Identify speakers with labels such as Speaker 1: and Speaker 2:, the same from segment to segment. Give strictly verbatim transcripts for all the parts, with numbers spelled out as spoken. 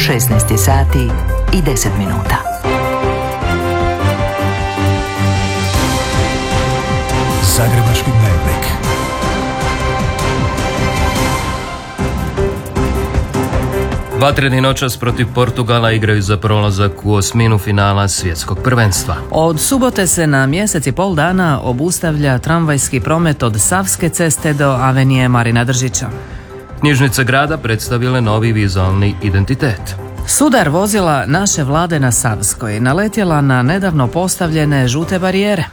Speaker 1: šesnaest sati i deset minuta.
Speaker 2: Zagrebački dnevnik.
Speaker 3: Vatreni noćas protiv Portugala igraju za prolazak u osminu finala svjetskog prvenstva.
Speaker 4: Od subote se na mjesec i pol dana obustavlja tramvajski promet od Savske ceste do Avenije Marina Držića.
Speaker 3: Knjižnice grada predstavile novi vizualni identitet.
Speaker 4: Sudar vozila naše vlade na Savskoj naletjela na nedavno postavljene žute barijere.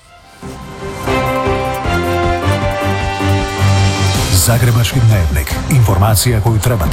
Speaker 2: Zagrebački dnevnik. Informacija koju trebate.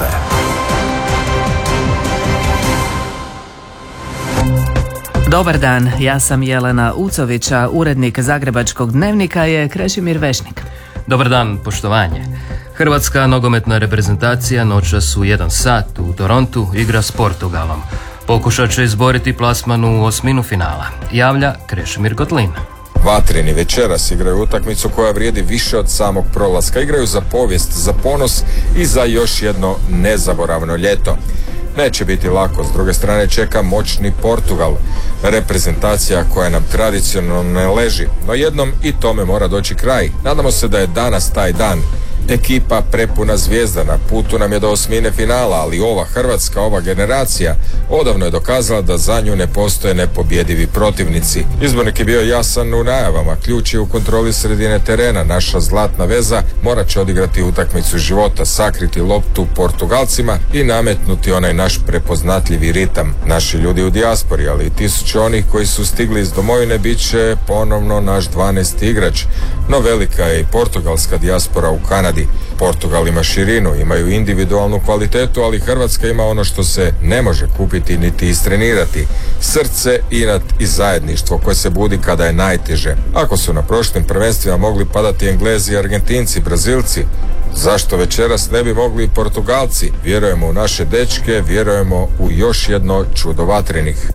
Speaker 4: Dobar dan, ja sam Jelena Ucović, a urednik Zagrebačkog dnevnika je Krešimir Vešnik.
Speaker 3: Dobar dan, poštovanje. Hrvatska nogometna reprezentacija noćas u jedan sat u Torontu igra s Portugalom. Pokušat će izboriti plasman u osminu finala. Javlja Krešimir Kotlin.
Speaker 5: Vatreni večeras igraju utakmicu koja vrijedi više od samog prolaska. Igraju za povijest, za ponos i za još jedno nezaboravno ljeto. Neće biti lako, s druge strane čeka moćni Portugal, reprezentacija koja nam tradicionalno ne leži, no jednom i tome mora doći kraj. Nadamo se da je danas taj dan. Ekipa prepuna zvijezda, na putu nam je do osmine finala, ali ova Hrvatska, ova generacija odavno je dokazala da za nju ne postoje nepobjedivi protivnici. Izbornik je bio jasan u najavama, ključ je u kontroli sredine terena. Naša zlatna veza morat će odigrati utakmicu života, sakriti loptu Portugalcima i nametnuti onaj naš prepoznatljivi ritam. Naši ljudi u dijaspori, ali i tisuće onih koji su stigli iz domovine, bit će ponovno naš dvanaesti igrač. No velika je i portugalska dijaspora u Kanadi. Portugal ima širinu, imaju individualnu kvalitetu, ali Hrvatska ima ono što se ne može kupiti niti istrenirati. Srce, inat i zajedništvo koje se budi kada je najteže. Ako su na prošlim prvenstvima mogli padati Englezi, Argentinci, Brazilci, zašto večeras ne bi mogli i Portugalci? Vjerujemo u naše dečke, vjerujemo u još jedno čudo vatrenih.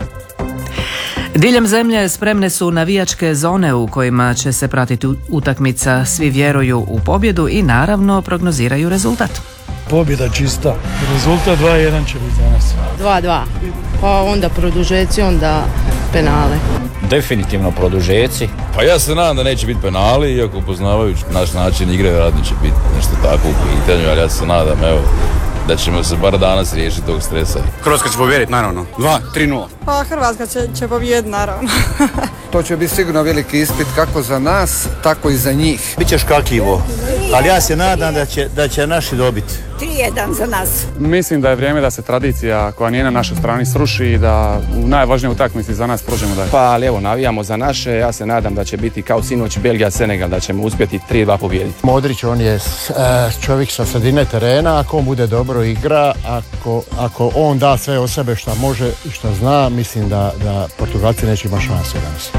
Speaker 4: Diljem zemlje spremne su navijačke zone u kojima će se pratiti utakmica. Svi vjeruju u pobjedu i naravno prognoziraju rezultat.
Speaker 6: Pobjeda čista. Rezultat dva jedan će biti za nas.
Speaker 7: dva dva. Pa onda produžeci, onda penale.
Speaker 8: Definitivno produžeci.
Speaker 9: Pa ja se nadam da neće biti penali, iako poznavajući naš način igre vjerojatno će biti nešto tako u pitanju, ali ja se nadam, evo, da ćemo se bar danas riješiti tog stresa.
Speaker 10: Hrvatska će pobjediti, naravno. dva tri nula.
Speaker 11: Pa Hrvatska će, će pobjediti, naravno.
Speaker 12: To će biti sigurno veliki ispit kako za nas, tako i za njih.
Speaker 13: Biće škakljivo, ali ja se nadam da će, da će naši dobiti.
Speaker 11: tri jedan za nas.
Speaker 6: Mislim da je vrijeme da se tradicija koja nije na našoj strani sruši i da u najvažnijoj utakmici za nas prođemo dalje.
Speaker 14: Pa ali evo, navijamo za naše, ja se nadam da će biti kao sinoć Belgija, Senegal, da ćemo uspjeti tri dva pobijediti.
Speaker 15: Modrić, on je čovjek sa sredine terena, ako on bude dobro igra, ako, ako on da sve o sebe što može i što zna, mislim da, da Portugalci neće imati šanse danas.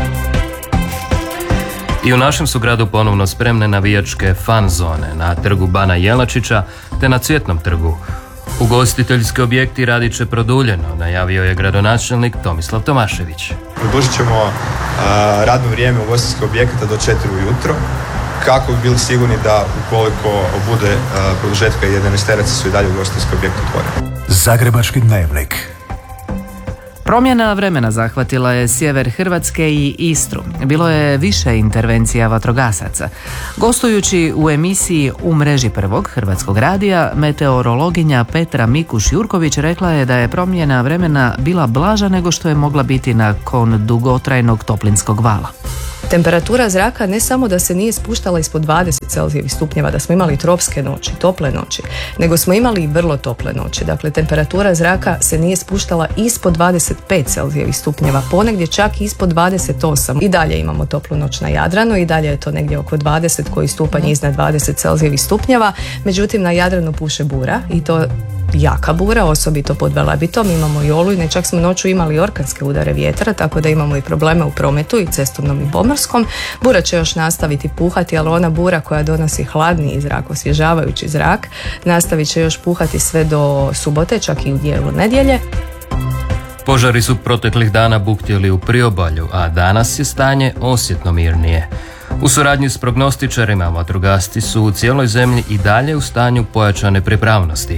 Speaker 3: I u našem su gradu ponovno spremne navijačke fan zone na trgu Bana Jelačića te na Cvjetnom trgu. Ugostiteljski objekti radit će produljeno, najavio je gradonačelnik Tomislav Tomašević.
Speaker 16: Produžit ćemo uh, radno vrijeme ugostiteljskog objekata do četiri ujutro, kako bi bili sigurni da ukoliko bude uh, produžetka jedanaesteraca su i dalje ugostiteljski objekti otvoreni.
Speaker 2: Zagrebački dnevnik.
Speaker 4: Promjena vremena zahvatila je sjever Hrvatske i Istru. Bilo je više intervencija vatrogasaca. Gostujući u emisiji U mreži prvog Hrvatskog radija, meteorologinja Petra Mikuš-Jurković rekla je da je promjena vremena bila blaža nego što je mogla biti nakon dugotrajnog toplinskog vala.
Speaker 17: Temperatura zraka ne samo da se nije spuštala ispod dvadeset Celzijevih stupnjeva, da smo imali tropske noći, tople noći, nego smo imali i vrlo tople noći. Dakle, temperatura zraka se nije spuštala ispod dvadeset pet Celzijevih stupnjeva, ponegdje čak ispod dvadeset osam. I dalje imamo toplu noć na Jadranu, i dalje je to negdje oko dvadeset, koji stupanj iznad dvadeset Celzijevih stupnjeva. Međutim, na Jadranu puše bura i to jaka bura, osobito pod Velebitom, imamo i olujne, čak smo noću imali orkanske udare vjetra, tako da imamo i probleme u prometu i cestovnom i pomorskom. Bura će još nastaviti puhati, ali ona bura koja donosi hladniji zrak, osvježavajući zrak, nastavit će još puhati sve do subote, čak i u dijelu nedjelje.
Speaker 3: Požari su proteklih dana buktjeli u priobalju, a danas je stanje osjetno mirnije. U suradnji s prognostičarima, vatrogasci su u cijeloj zemlji i dalje u stanju pojačane pripravnosti.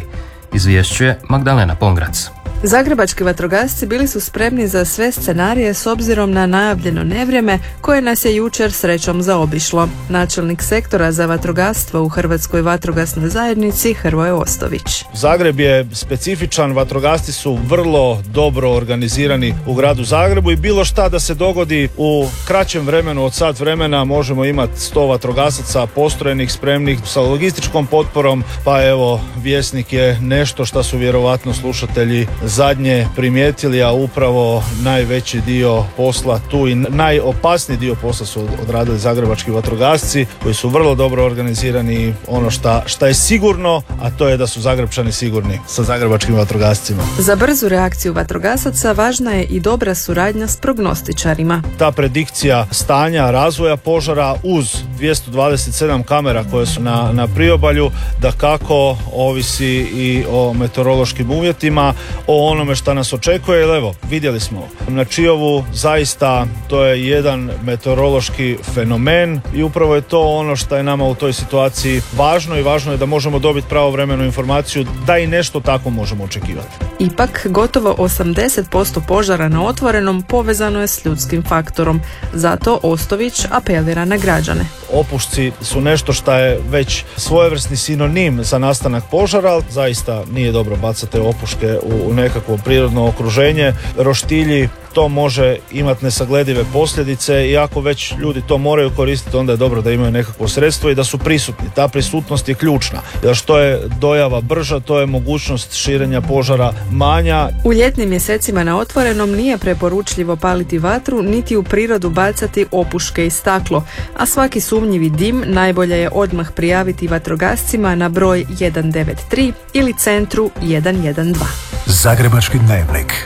Speaker 3: izvješćuje Magdalena Pongrac.
Speaker 7: Zagrebački vatrogasci bili su spremni za sve scenarije s obzirom na najavljeno nevrijeme koje nas je jučer srećom zaobišlo. Načelnik sektora za vatrogastvo u Hrvatskoj vatrogasnoj zajednici Hrvoje Ostović.
Speaker 18: Zagreb je specifičan, vatrogasci su vrlo dobro organizirani u gradu Zagrebu i bilo šta da se dogodi u kraćem vremenu od sat vremena možemo imati sto vatrogasaca postrojenih, spremnih sa logističkom potporom, pa evo Vjesnik je nešto što su vjerovatno slušatelji zadnje primijetili, a upravo najveći dio posla tu i najopasniji dio posla su odradili zagrebački vatrogasci koji su vrlo dobro organizirani i ono šta, šta je sigurno, a to je da su Zagrebčani sigurni sa zagrebačkim vatrogascima.
Speaker 7: Za brzu reakciju vatrogasaca važna je i dobra suradnja s prognostičarima.
Speaker 18: Ta predikcija stanja, razvoja požara uz dvjesto dvadeset sedam kamera koje su na, na priobalju, da kako ovisi i o meteorološkim uvjetima, o onome što nas očekuje, jer evo, vidjeli smo na Čiovu, zaista to je jedan meteorološki fenomen i upravo je to ono što je nama u toj situaciji važno i važno je da možemo dobiti pravovremenu informaciju da i nešto tako možemo očekivati.
Speaker 7: Ipak, gotovo osamdeset posto požara na otvorenom povezano je s ljudskim faktorom. Zato Ostović apelira na građane.
Speaker 18: Opušci su nešto što je već svojevrsni sinonim za nastanak požara, ali zaista nije dobro bacati opuške u nekakvo prirodno okruženje. Roštilji, to može imati nesagledive posljedice i ako već ljudi to moraju koristiti, onda je dobro da imaju nekakvo sredstvo i da su prisutni. Ta prisutnost je ključna. Jer što je dojava brža, to je mogućnost širenja požara manja.
Speaker 7: U ljetnim mjesecima na otvorenom nije preporučljivo paliti vatru, niti u prirodu bacati opuške i staklo, a svaki sumnjivi dim najbolje je odmah prijaviti vatrogascima na broj jedan devet tri ili centru jedan jedan dva.
Speaker 2: Zagrebački dnevnik.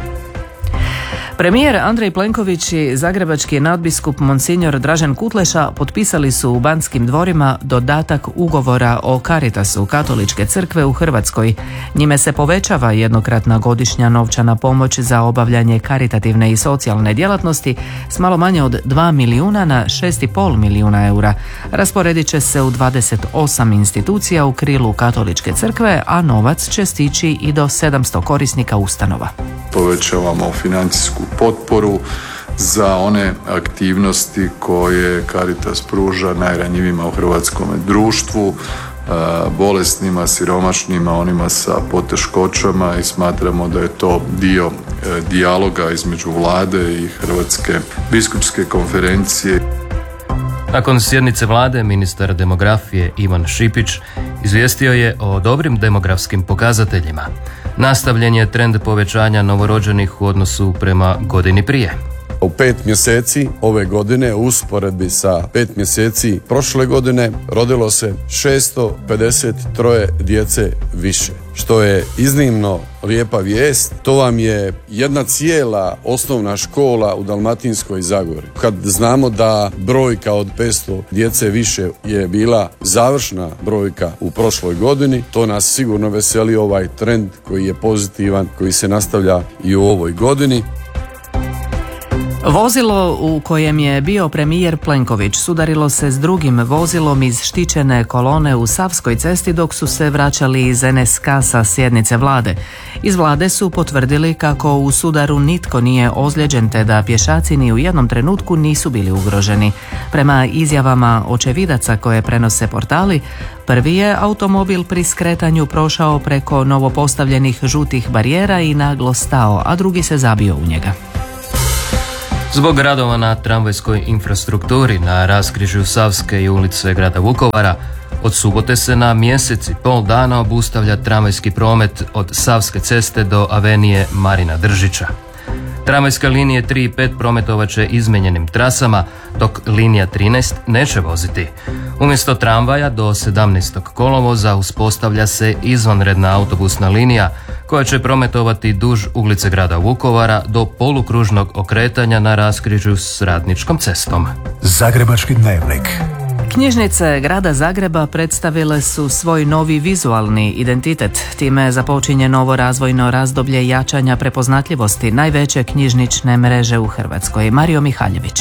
Speaker 4: Premijer Andrej Plenković i zagrebački nadbiskup Monsignor Dražen Kutleša potpisali su u Banskim dvorima dodatak ugovora o Caritasu Katoličke crkve u Hrvatskoj. Njime se povećava jednokratna godišnja novčana pomoć za obavljanje karitativne i socijalne djelatnosti s malo manje od dva milijuna na šest i pol milijuna eura. Rasporedit će se u dvadeset osam institucija u krilu Katoličke crkve, a novac će stići i do sedamsto korisnika ustanova.
Speaker 19: Povećavamo financijsku potporu za one aktivnosti koje Caritas pruža najranjivijima u hrvatskom društvu, bolesnima, siromašnima, onima sa poteškoćama i smatramo da je to dio dijaloga između vlade i Hrvatske biskupske konferencije.
Speaker 3: Nakon sjednice vlade, ministar demografije Ivan Šipić izvijestio je o dobrim demografskim pokazateljima. Nastavljen je trend povećanja novorođenih u odnosu prema godini prije.
Speaker 20: U pet mjeseci ove godine, u usporedbi sa pet mjeseci prošle godine, rodilo se šesto pedeset tri djece više, što je iznimno lijepa vijest. To vam je jedna cijela osnovna škola u Dalmatinskoj Zagori. Kad znamo da brojka od petsto djece više je bila završna brojka u prošloj godini, to nas sigurno veseli, ovaj trend koji je pozitivan, koji se nastavlja i u ovoj godini.
Speaker 4: Vozilo u kojem je bio premijer Plenković sudarilo se s drugim vozilom iz štićene kolone u Savskoj cesti dok su se vraćali iz en es ka sa sjednice vlade. Iz vlade su potvrdili kako u sudaru nitko nije ozlijeđen te da pješaci ni u jednom trenutku nisu bili ugroženi. Prema izjavama očevidaca koje prenose portali, prvi je automobil pri skretanju prošao preko novopostavljenih žutih barijera i naglo stao, a drugi se zabio u njega.
Speaker 3: Zbog radova na tramvajskoj infrastrukturi na raskrižju Savske i ulice grada Vukovara, od subote se na mjesec i pol dana obustavlja tramvajski promet od Savske ceste do avenije Marina Držića. Tramvajska linije tri i pet prometovat će izmijenjenim trasama, dok linija trinaest neće voziti. Umjesto tramvaja do sedamnaestog kolovoza uspostavlja se izvanredna autobusna linija koja će prometovati duž ulice grada Vukovara do polukružnog okretanja na raskrižju s Radničkom cestom.
Speaker 2: Zagrebački dnevnik.
Speaker 4: Knjižnice grada Zagreba predstavile su svoj novi vizualni identitet. Time započinje novo razvojno razdoblje jačanja prepoznatljivosti najveće knjižnične mreže u Hrvatskoj. Mario Mihaljević.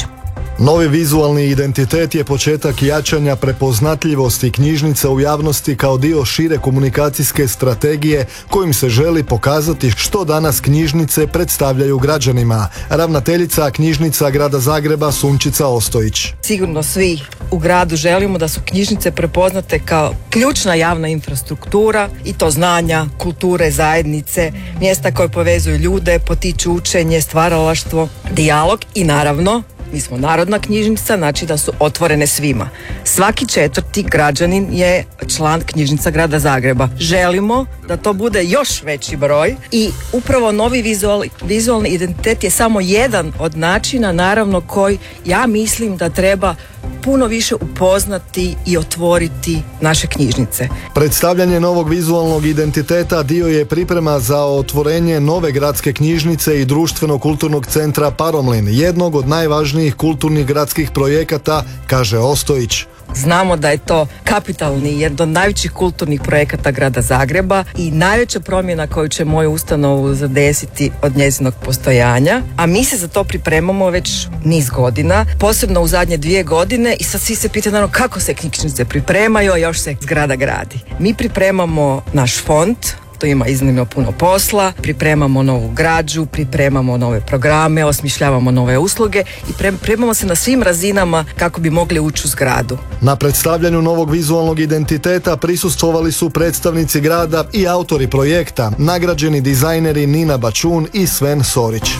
Speaker 21: Novi vizualni identitet je početak jačanja prepoznatljivosti knjižnice u javnosti kao dio šire komunikacijske strategije kojim se želi pokazati što danas knjižnice predstavljaju građanima. Ravnateljica knjižnica Grada Zagreba Sunčica Ostojić.
Speaker 22: Sigurno svi u gradu želimo da su knjižnice prepoznate kao ključna javna infrastruktura i to znanja, kulture, zajednice, mjesta koje povezuju ljude, potiču učenje, stvaralaštvo, dijalog i naravno mi smo narodna knjižnica, znači da su otvorene svima. Svaki četvrti građanin je član knjižnica Grada Zagreba. Želimo da to bude još veći broj i upravo novi vizual, vizualni identitet je samo jedan od načina, naravno, koji ja mislim da treba puno više upoznati i otvoriti naše knjižnice.
Speaker 21: Predstavljanje novog vizualnog identiteta dio je priprema za otvorenje nove gradske knjižnice i društveno-kulturnog centra Paromlin, jednog od najvažnijih kulturnih gradskih projekata, kaže Ostojić.
Speaker 22: Znamo da je to kapitalni, jedan od najvećih kulturnih projekata Grada Zagreba i najveća promjena koju će moju ustanovu zadesiti od njezinog postojanja, a mi se za to pripremamo već niz godina, posebno u zadnje dvije godine i sad svi se pitaju naravno kako se knjižnice pripremaju, a još se zgrada gradi. Mi pripremamo naš fond, to ima iznimno puno posla, pripremamo novu građu, pripremamo nove programe, osmišljavamo nove usluge i pripremamo se na svim razinama kako bi mogli ući u zgradu.
Speaker 21: Na predstavljanju novog vizualnog identiteta prisustvovali su predstavnici grada i autori projekta, nagrađeni dizajneri Nina Bačun i Sven Sorić.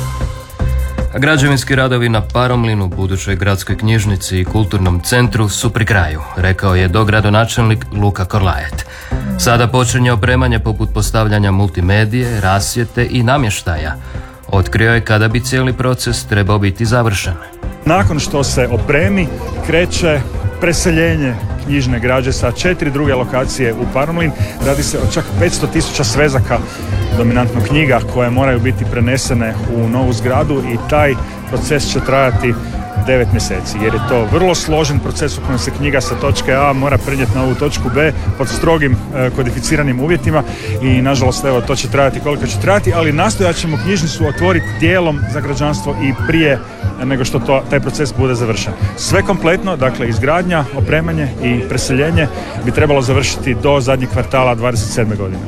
Speaker 3: Građevinski radovi na Paromlinu, budućoj gradskoj knjižnici i kulturnom centru su pri kraju, rekao je dogradonačelnik Luka Korlajet. Sada počinje opremanje poput postavljanja multimedije, rasvjete i namještaja. Otkrio je kada bi cijeli proces trebao biti završen.
Speaker 23: Nakon što se opremi, kreće preseljenje knjižne građe sa četiri druge lokacije u Paromlin. Radi se o čak petsto tisuća svezaka, dominantno knjiga, koje moraju biti prenesene u novu zgradu i taj proces će trajati devet mjeseci, jer je to vrlo složen proces u kojem se knjiga sa točke A mora prenijeti na ovu točku B pod strogim e, kodificiranim uvjetima i nažalost evo to će trajati koliko će trajati, ali nastojat ćemo knjižnicu otvoriti dijelom za građanstvo i prije nego što to, taj proces bude završen. Sve kompletno, dakle izgradnja, opremanje i preseljenje bi trebalo završiti do zadnjeg kvartala dvadeset sedme godine.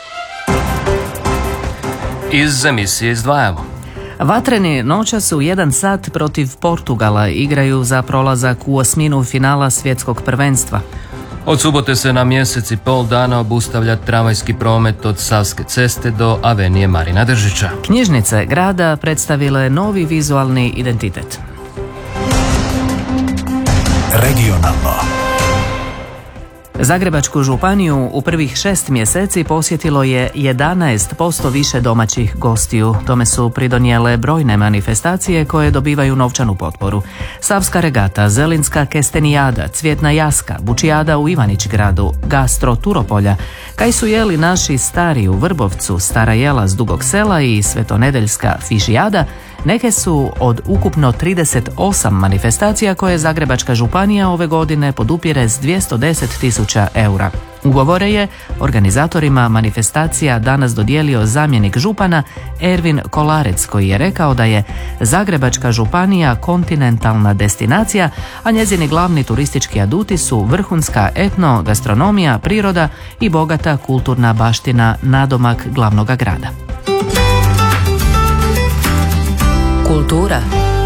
Speaker 3: Iz emisije izdvajamo.
Speaker 4: Vatreni noćas u jedan sat protiv Portugala igraju za prolazak u osminu finala svjetskog prvenstva.
Speaker 3: Od subote se na mjesec i pol dana obustavlja tramvajski promet od Savske ceste do avenije Marina Držića.
Speaker 4: Knjižnice grada predstavile novi vizualni identitet.
Speaker 2: Regionalno.
Speaker 4: Zagrebačku županiju u prvih šest mjeseci posjetilo je jedanaest posto više domaćih gostiju. Tome su pridonijele brojne manifestacije koje dobivaju novčanu potporu. Savska regata, Zelinska kestenijada, Cvjetna jaska, Bučijada u Ivanić-gradu, Gastro Turopolja, kaj su jeli naši stari u Vrbovcu, Stara jela s Dugog Sela i Svetonedeljska fišijada, neke su od ukupno trideset osam manifestacija koje Zagrebačka županija ove godine podupire s dvjesto deset tisuća eura. Ugovore je organizatorima manifestacija danas dodijelio zamjenik župana Ervin Kolarec, koji je rekao da je Zagrebačka županija kontinentalna destinacija, a njezini glavni turistički aduti su vrhunska etno, gastronomija, priroda i bogata kulturna baština nadomak glavnoga grada.
Speaker 1: Kultura.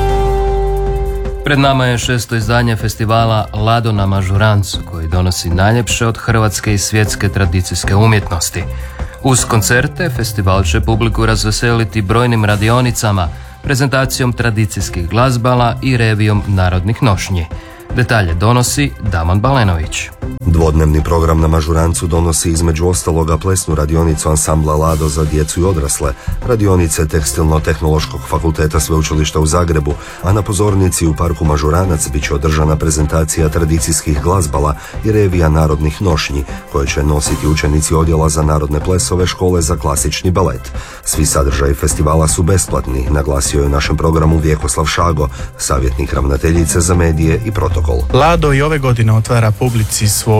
Speaker 3: Pred nama je šesto izdanje festivala Lado na Mažurancu, koji donosi najljepše od hrvatske i svjetske tradicijske umjetnosti. Uz koncerte, festival će publiku razveseliti brojnim radionicama, prezentacijom tradicijskih glazbala i revijom narodnih nošnji. Detalje donosi Damon Balenović.
Speaker 24: Dvodnevni program na Mažurancu donosi između ostaloga plesnu radionicu ansambla Lado za djecu i odrasle, radionice Tekstilno-tehnološkog fakulteta Sveučilišta u Zagrebu, a na pozornici u parku Mažuranac bit će održana prezentacija tradicijskih glazbala i revija narodnih nošnji, koje će nositi učenici odjela za narodne plesove škole za klasični balet. Svi sadržaji festivala su besplatni, naglasio je u našem programu Vjekoslav Šago, savjetnik ravnateljice za medije i protokol.
Speaker 25: Lado i ove godine otvara publici svoj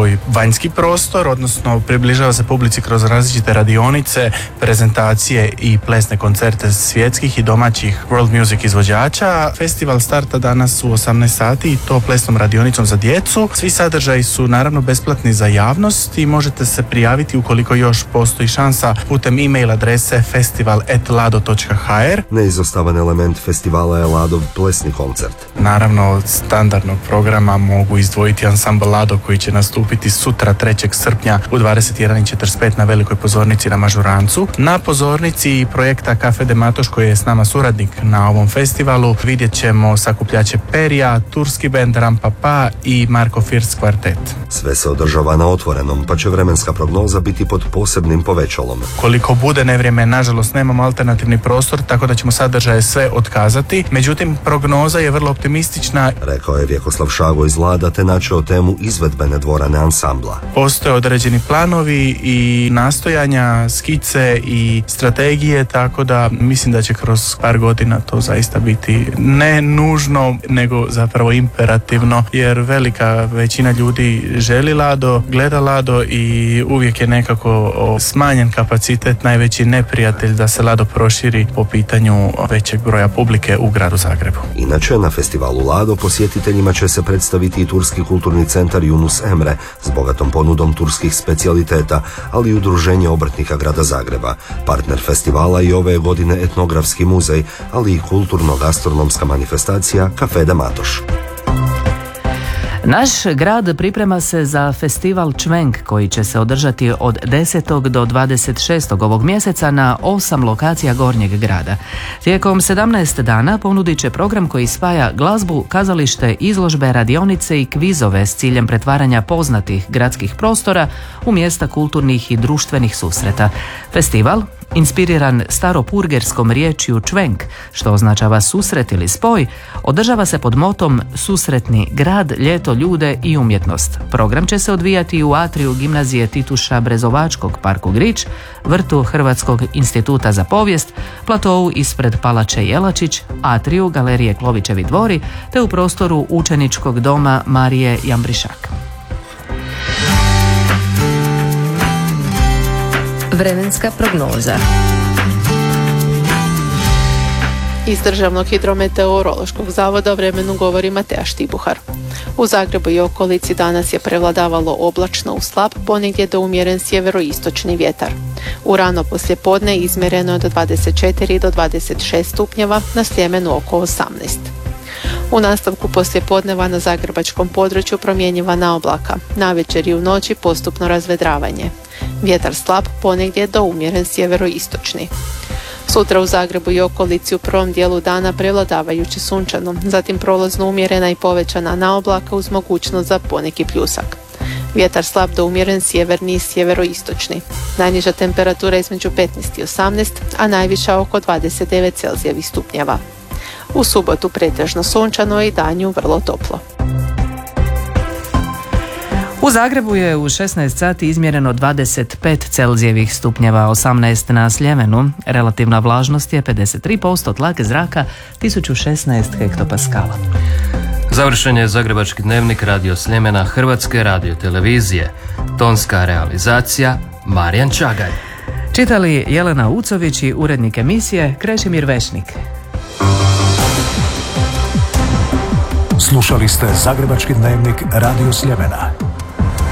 Speaker 5: svoj vanjski prostor, odnosno približava se publici kroz različite radionice, prezentacije i plesne koncerte svjetskih i domaćih world music izvođača. Festival starta danas u osamnaest sati i to plesnom radionicom za djecu. Svi sadržaji su naravno besplatni za javnost i možete se prijaviti ukoliko još postoji šansa putem e-mail adrese festival at lado dot h r.
Speaker 24: Neizostavan element festivala je Ladov plesni koncert.
Speaker 5: Naravno, od standardnog programa mogu izdvojiti ansambl Lado koji će nastupiti sutra trećeg srpnja u dvadeset jedan i četrdeset pet na velikoj pozornici na Mažurancu. Na pozornici projekta Cafe de Matoš koji je s nama suradnik na ovom festivalu vidjet ćemo sakupljače Perija, turski bend Rampapa i Marko First kvartet.
Speaker 24: Sve se održava na otvorenom, pa će vremenska prognoza biti pod posebnim povećalom.
Speaker 5: Koliko bude nevrijeme, nažalost nemamo alternativni prostor, tako da ćemo sadržaje sve otkazati. Međutim, prognoza je vrlo optimistična,
Speaker 24: rekao je Vjekoslav Šago iz Lada, te načeo temu izvedbene dvorane ansambla.
Speaker 5: Postoje određeni planovi i nastojanja, skice i strategije, tako da mislim da će kroz par godina to zaista biti ne nužno, nego zapravo imperativno, jer velika većina ljudi želi Lado, gleda Lado i uvijek je nekako smanjen kapacitet najveći neprijatelj da se Lado proširi po pitanju većeg broja publike u gradu Zagrebu.
Speaker 24: Inače, na festivalu Lado posjetiteljima će se predstaviti i turski kulturni centar Yunus Emre s bogatom ponudom turskih specijaliteta, ali i udruženje obrtnika grada Zagreba. Partner festivala i ove godine etnografski muzej, ali i kulturno-gastronomska manifestacija Cafe de Matoš.
Speaker 4: Naš grad priprema se za festival Čvenk koji će se održati od desetog do dvadeset šestog ovog mjeseca na osam lokacija Gornjeg grada. Tijekom sedamnaest dana ponudit će program koji spaja glazbu, kazalište, izložbe, radionice i kvizove s ciljem pretvaranja poznatih gradskih prostora u mjesta kulturnih i društvenih susreta. Festival, inspiriran staropurgerskom riječju čvenk, što označava susret ili spoj, održava se pod motom Susretni grad, ljeto, ljude i umjetnost. Program će se odvijati u atriju gimnazije Tituša Brezovačkog, parku Grič, vrtu Hrvatskog instituta za povijest, platovu ispred palače Jelačić, atriju galerije Klovićevi dvori, te u prostoru učeničkog doma Marije Jambrišak.
Speaker 1: Vremenska prognoza.
Speaker 8: Iz Državnog hidrometeorološkog zavoda o vremenu govori Mateja Štibuhar. U Zagrebu i okolici danas je prevladavalo oblačno uz slab, ponegdje do umjeren sjeveroistočni vjetar. U rano poslijepodne izmjereno je do dvadeset četiri do dvadeset šest stupnjeva, na Sljemenu oko osamnaest. U nastavku poslijepodneva na zagrebačkom području promjenjivana oblaka, navečer i u noći postupno razvedravanje. Vjetar slab, ponegdje do umjeren sjeveroistočni. Sutra u Zagrebu i okolici u prvom dijelu dana prevladavajući sunčano, zatim prolazno umjerena i povećana naoblaka uz mogućnost za poneki pljusak. Vjetar slab do umjeren sjeverni i sjeveroistočni. Najniža temperatura između petnaest i osamnaest, a najviša oko dvadeset devet Celzijevih stupnjeva. U subotu pretežno sunčano i danju vrlo toplo.
Speaker 4: U Zagrebu je u šesnaest sati izmjereno dvadeset pet Celzijevih stupnjeva, osamnaest na Sljemenu. Relativna vlažnost je pedeset tri posto, tlak zraka tisuću šesnaest hektopaskala.
Speaker 3: Završen je Zagrebački dnevnik Radio Sljemena Hrvatske radiotelevizije. Tonska realizacija Marijan Čagaj.
Speaker 4: Čitali Jelena Ucović i urednik emisije Krešimir Vešnik.
Speaker 2: Slušali ste Zagrebački dnevnik Radio Sljemena.